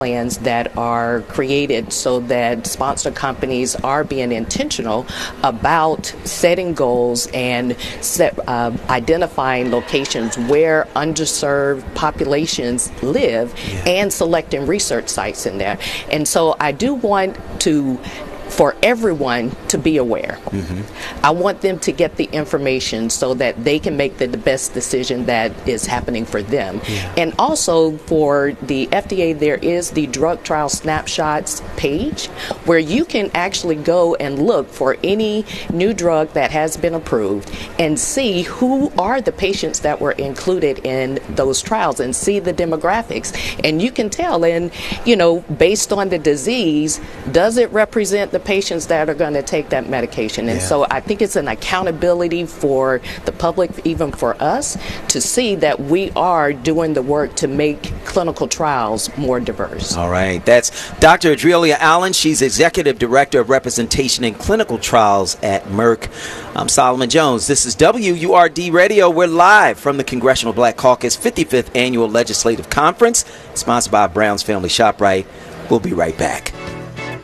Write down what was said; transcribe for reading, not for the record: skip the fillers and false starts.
plans that are created so that sponsor companies are being intentional about setting goals and identifying locations where underserved populations live and selecting research sites in there. And so I do want for everyone to be aware. I want them to get the information so that they can make the best decision that is happening for them. And also for the FDA, there is the Drug Trial Snapshots page where you can actually go and look for any new drug that has been approved and see who are the patients that were included in those trials and see the demographics. And you can tell, and based on the disease, does it represent the patients that are going to take that medication? And so I think it's an accountability for the public, even for us, to see that we are doing the work to make clinical trials more diverse. All right. That's Dr. Adrelia Allen. She's Executive Director of Representation in Clinical Trials at Merck. I'm Solomon Jones. This is WURD Radio. We're live from the Congressional Black Caucus 55th Annual Legislative Conference, sponsored by Brown's Family ShopRite. We'll be right back.